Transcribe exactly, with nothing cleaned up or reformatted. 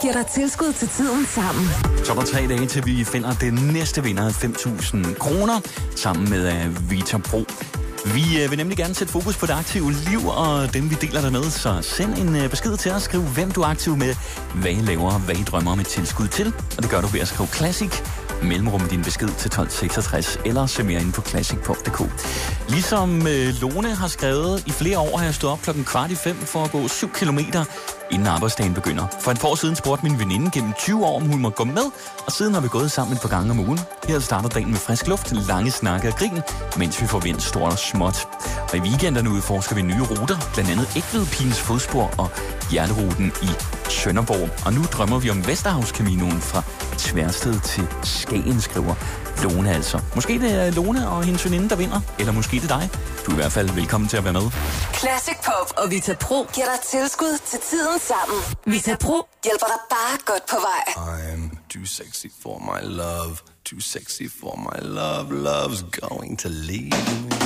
giver dig tilskud til tiden sammen. Så er der tre dage til vi finder den næste vinder af fem tusind kroner sammen med uh, Vita Pro. Vi uh, vil nemlig gerne sætte fokus på det aktive liv og dem vi deler der med, så send en uh, besked til os, skriv hvem du er aktiv med, hvad I laver, hvad I drømmer om et tilskud til, og det gør du ved at skrive Classic, mellemrum din besked til tolv seksogtres, eller se mere ind på classic punktum d k. Ligesom øh, Lone har skrevet, i flere år har jeg stået op klokken kvart i fem for at gå syv kilometer, inden arbejdsdagen begynder. For et par år siden spurgte min veninde gennem tyve år, om hun må gå med, og siden har vi gået sammen et par gange om ugen. Her starter dagen med frisk luft, lange snakke og grin, mens vi får vind stort og småt. Og i weekenderne udforsker vi nye ruter, blandt andet Egtvedpigens fodspor og Hjerteruten i Sønderborg. Og nu drømmer vi om Vesterhavskaminoen fra Tværsted til Skagen, skriver Lone altså. Måske det er Lone og hendes veninde, der vinder, eller måske det er dig. Du er i hvert fald velkommen til at være med. Classic Pop og Vita Pro giver dig tilskud til tiden sammen. Vita Pro hjælper dig bare godt på vej. I'm too sexy for my love, too sexy for my love, love's going to leave me.